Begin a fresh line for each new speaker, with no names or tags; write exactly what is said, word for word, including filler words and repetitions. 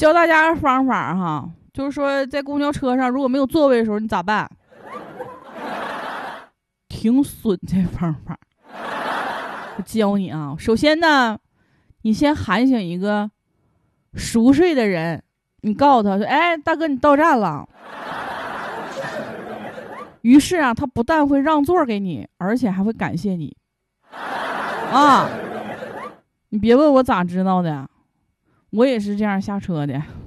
教大家方法哈，就是说在公交车上如果没有座位的时候你咋办？挺损这方法。我教你啊，首先呢，你先喊醒一个熟睡的人，你告诉他说：“哎，大哥，你到站了。”于是啊，他不但会让座给你，而且还会感谢你。啊，你别问我咋知道的，我也是这样下车的。